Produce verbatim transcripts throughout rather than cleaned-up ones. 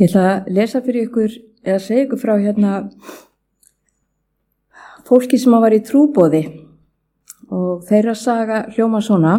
Ég ætla að lesa fyrir ykkur, eða segja ykkur frá hérna fólki sem var í trúboði og þeirra saga hljóma svona.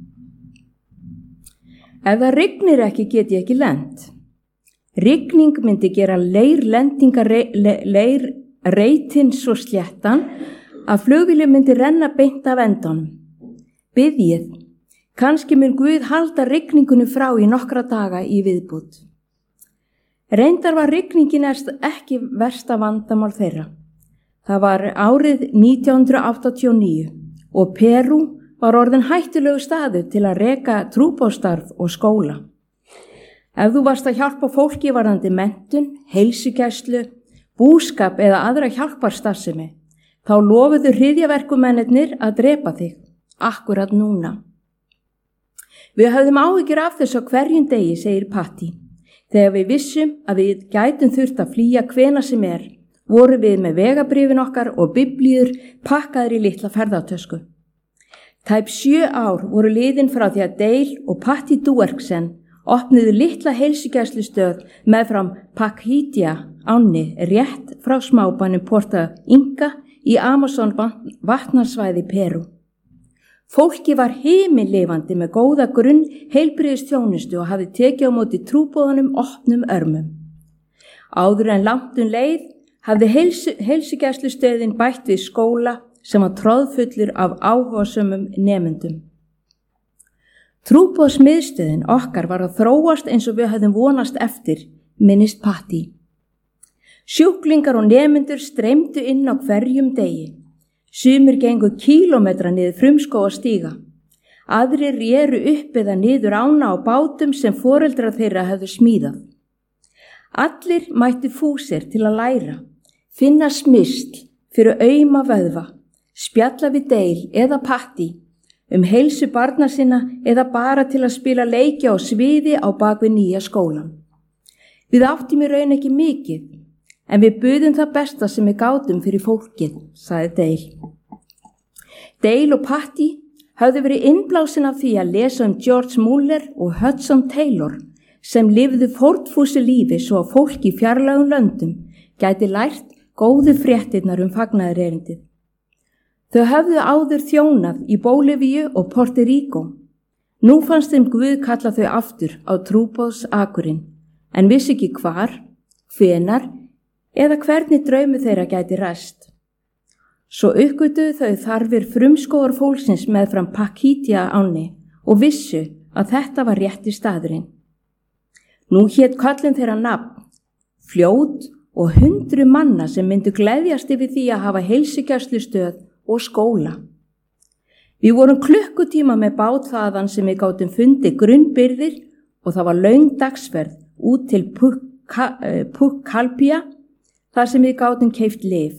Ef það rignir ekki get ég ekki lent. Rigning myndi gera leirlendinga leir reytin svo sléttan að flugvélin myndi renna beint af endunum. Biðjið, kannski mun Guð halda rigningunni frá í nokkra daga í viðbútt. Reyndar var rigningin ekki versta vandamál þeirra. Það var árið nítján hundruð áttatíu og níu og Perú var orðin hættulegu staður til að reka trúboðsstarf og skóla. Ef þú varst að hjálpa fólki varðandi menntun, heilsugæslu, búskap eða aðra hjálparstarfsemi, þá lofuðu hryðjaverkumennirnir að drepa þig, akkurat núna. Við höfðum áhyggjur af þessu á hverjum degi, segir Patti. Þegar við vissum að við gætum þurft að flýja hvena sem er, voru við með vegabrifin okkar og biblíur pakkaðir í litla ferðartösku. Tæp sjö ár voru liðin frá því að Dale og Patti Duerksen opnuðu litla heilsugæslustöð meðfram Pakhítia ánni rétt frá smábænum Porta Inga í Amazon vatnasvæði Perú. Fólki var himinlifandi með góða grunn heilbrigðisþjónustu og hafði tekið á móti trúboðunum opnum örmum. Áður en langt um leið hafði heilsu, heilsugæslustöðin bætt við skóla sem var troðfullur af áhugasömum nemendum. Trúboðsmiðstöðin okkar var að þróast eins og við höfðum vonast eftir, minnist Patti. Sjúklingar og nemendur streymdu inn á hverjum degi. Sumir gengu kílómetra niður frumskóga stíga. Aðrir réru upp eða niður ána á bátum sem foreldrar þeirra hefðu smíðað. Allir mættu fúsir til að læra, finna smyrsl fyrir auma vöðva, spjalla við Dale eða Patti, um heilsu barna sinna eða bara til að spila leiki á sviði á bakvið nýja skólan. Við áttum í raun ekki mikið, en við buðum það besta sem við gátum fyrir fólkið, sagði Dale. Dale og Patti höfðu verið innblásin af því að lesa um George Muller og Hudson Taylor sem lifðu fórnfúsu lífi svo að fólk í fjarlægum löndum gæti lært góðu fréttirnar um fagnaðarerindið. Þau höfðu áður þjónað í Bólivíu og Porto Rico. Nú fannst þeim Guð kalla þau aftur á trúboðsakurinn, en vissi ekki hvar, hvenar eða hvernig draumi þeirra gæti ræst. Svo uppgötuðu þau þarfir frumskógar fólksins meðfram Pakhítia ánni og vissu að þetta var rétti staðurinn. Nú hét kallinn þeirra nafn, fljót og hundru manna sem myndu gleðjast yfir því að hafa heilsugæslustöð og skóla. Við vorum klukkutíma með bát þaðan sem við gátum fundið grunnbyrðir og það var löng dagsferð út til Pucallpa þar sem við gátum keypt lyf.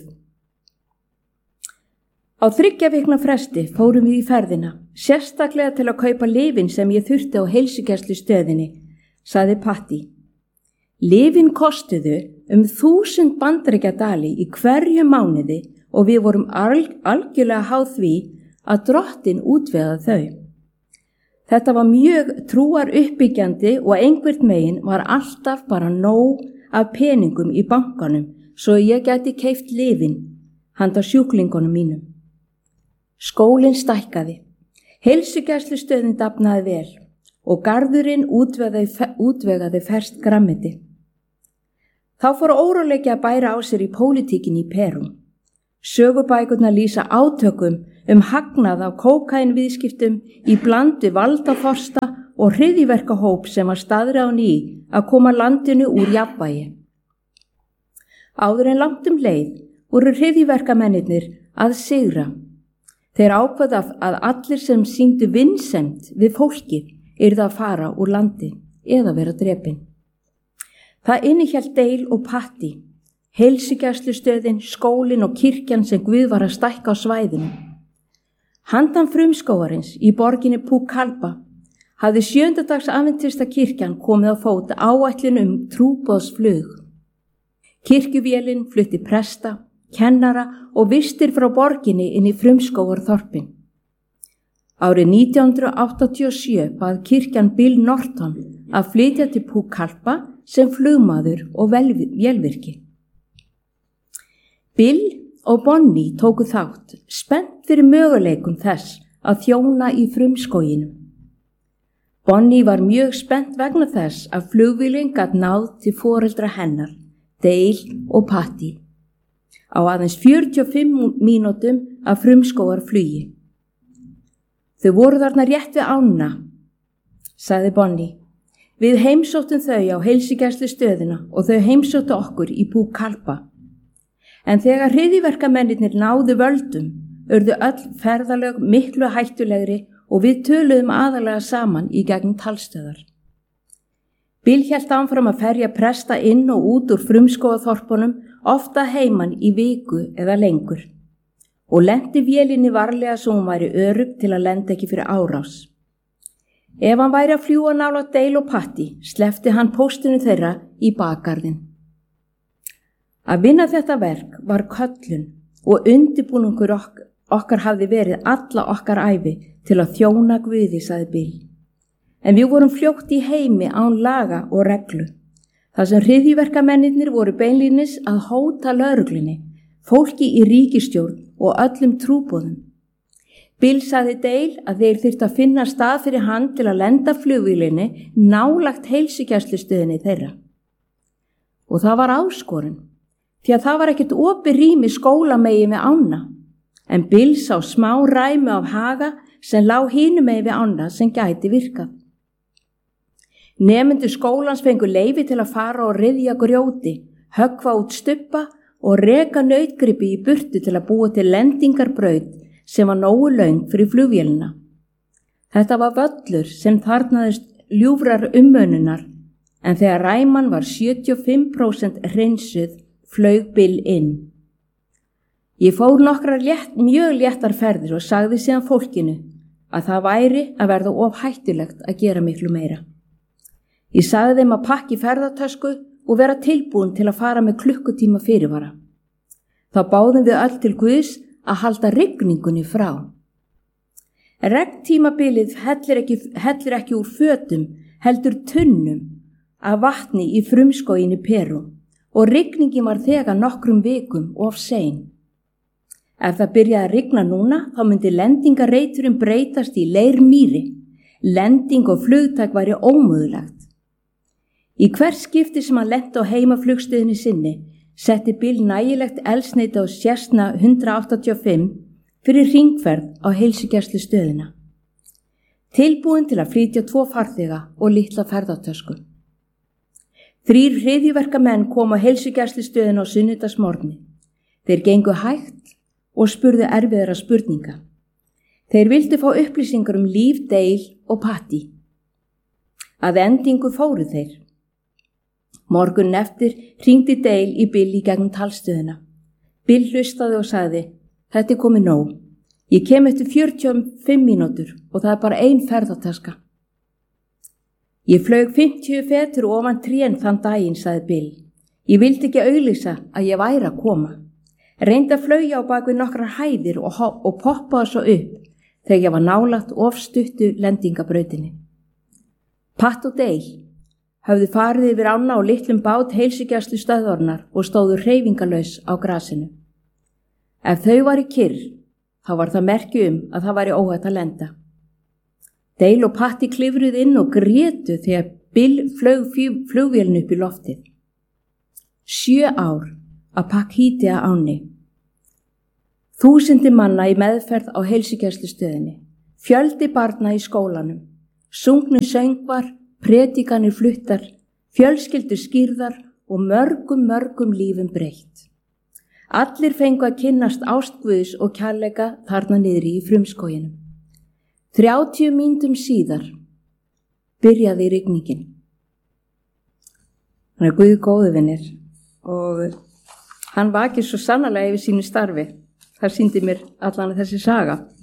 Á þriggja vikna fresti fórum við í ferðina, sérstaklega til að kaupa lyfin sem ég þurfti á heilsugæslustöðinni, sagði Patti. Lyfin kostuðu um þúsund bandaríkjadali í hverju mánuði og við vorum alg- algjörlega háð því að drottin útvegaði þau. Þetta var mjög trúar uppbyggjandi og einhvert megin var alltaf bara nóg af peningum í bankanum svo ég gæti keypt lyfin handa sjúklingunum mínum. Skólinn stækkaði, heilsugæslustöðin dafnaði vel og garðurinn útvegaði, útvegaði ferskt grænmeti. Þá fór óróleiki að bæra á sér í pólitíkin í Perú. Sögubækurnar lýsa átökum um hagnað af kókaínviðskiptum í blandi valdaforsta og hryðjuverkahóp sem var staðráðinn í að koma landinu úr jafnvægi. Áður en langt um leið voru hryðjuverkamennirnir að sigra. Þeir ákvaða að allir sem sýndu vinsemd við fólkið yrðu að fara úr landi eða vera drepin. Það innihélt Dale og Patti, heilsugæslustöðin, skólinn og kirkjan sem Guð var að stækka á svæðinu. Handan frumskógarins í borginni Pucallpa hafði sjöndadags adventista kirkjan komið á fót áætlun um trúboðsflug. Kirkjuvélin flutti presta, kennara og vistir frá borginni inn í frumskógarþorpin. Árið nítján hundruð áttatíu og sjö bað kirkjan Bill Norton að flytja til Pucallpa sem flugmaður og vélvirki. Bill og Bonnie tóku þátt, spennt fyrir möguleikum þess að þjóna í frumskóginum. Bonnie var mjög spennt vegna þess að flugvélin gat náð til foreldra hennar, Dale og Patty, á aðeins fjörutíu og fimm mínútum af frumskógarflugi. Þau voru þarna rétt við ána, sagði Bonnie. Við heimsóttum þau á heilsugæslustöðina og þau heimsóttu okkur í Pucallpa. En þegar hryðjuverkamennirnir náðu völdum, urðu öll ferðalög miklu hættulegri og við töluðum aðalega saman í gegnum talstöðar. Bill hélt áfram að ferja presta inn og út úr frumskógaþorpunum, ofta heiman í viku eða lengur, og lenti vélinni varlega svo hún væri örugg til að lenda ekki fyrir árás. Ef hann væri að fljúga nálægt Dale og Patty, sleppti hann póstinu þeirra í bakgarðinn. Að vinna þetta verk var köllun og undirbúningur ok- okkar hafði verið alla okkar ævi til að þjóna Guði, sagði Bill. En við vorum fljótt í heimi án laga og reglu. Það sem hryðjuverkamennirnir voru beinlínis að hóta lögreglunni, fólki í ríkisstjórn og öllum trúboðum. Bill sagði Dale að þeir þyrftu að finna stað fyrir hann til að lenda flugvélinni nálægt heilsugæslustöðinni þeirra. Og það var áskorun, því að það var ekkert opið rými skólamegin við ána, en Bill sá smá ræmi af haga sem lá hinum megin við ána sem gæti virkað. Nemendur skólans fengu leyfi til að fara og ryðja grjóti, höggva út stubba og reka nautgripi í burtu til að búa til lendingarbraut sem var nógu löng fyrir flugvélina. Þetta var völlur sem þarnaðist ljúfrar umönunar, en þegar ræman var sjötíu og fimm prósent hreinsuð, flaug Bill inn. Ég fór nokkrar létt, mjög léttar ferðir og sagði síðan fólkinu að það væri að verða of hættulegt að gera miklu meira. Ég sagði þeim að pakka í ferðartösku og vera tilbúin til að fara með klukkutíma fyrirvara. Þá báðum við öll til Guðs að halda rigningunni frá. Regntímabilið hellir ekki, hellir ekki úr fötum, heldur tunnum af vatni í frumskóginni Perú og rigningin var þegar nokkrum vikum of sein. Ef það byrjaði að rigna núna, þá myndi lendingarreiturinn breytast í leirmýri. Lending og flugtak væri ómögulegt. Í hver skipti sem hann lenti á heimaflugstöðinni sinni, setti Bill nægilegt eldsneyti á Cessna hundrað áttatíu og fimm fyrir hringferð á heilsugæslustöðina. Tilbúin til að flytja tvo farþega og litla ferðartösku. Þrír hryðjuverkamenn kom á heilsugæslustöðina á sunnudagsmorgni. Þeir gengu hægt og spurðu erfiðara spurninga. Þeir vildu fá upplýsingar um líf Dale og Patty. Að endingu fóru þeir. Morgun eftir hringdi Dale í Bill í gegnum talstöðina. Bill hlustaði og sagði, þetta er komið nóg. Ég kem eftir fjörutíu og fimm mínútur og það er bara ein ferðartaska. Ég flaug fimmtíu fetur ofan trén þann daginn, sagði Bill. Ég vildi ekki auglýsa að ég væri að koma. Reyndi að flaugja á bak við nokkrar hæðir og, og poppaði svo upp þegar ég var nálægt ofstuttu lendingabrautinni. Pat og Dale höfðu farið yfir ána á litlum bát heilsugæslu stöðvarinnar og stóðu hreyfingarlaus á grasinu. Ef þau væru kyrr, þá var það merki um að það væri óhætt að lenda. Dale og Patty klifruð inn og grétu þegar Bill flaug flugvélinu upp í loftið. Sjö ár að Pakhítia áni. Þúsundi manna í meðferð á heilsugæslustöðinni, fjöldi barna í skólanum, sungnu söngvar, predikanir fluttar, fjölskyldur skýrðar og mörgum, mörgum lífum breytt. Allir fengu að kynnast ást Guðs og kærleika þarna niðri í frumskóginum. Þrjátíu mínútum síðar byrjaði rigningin. Hann er Guð góðu vinir og hann vakir svo sannarlega yfir sínu starfi. Það sýndi mér allan þessi saga.